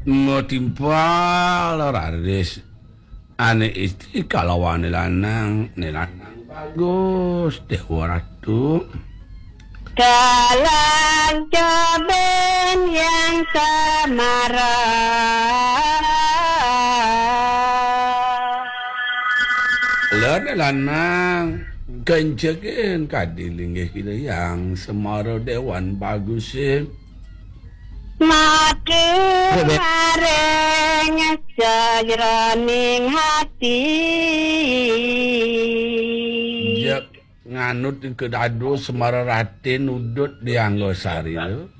Mau timpal raris ane istri kalawane lanang bagus dewa ratu dalam coben yang samaran lerne lanang kencekin kadilinge kita yang semaro dewan bagus sih makin maring sajroning hati ya nganut ke dadu semara ratin udut di Anggosari itu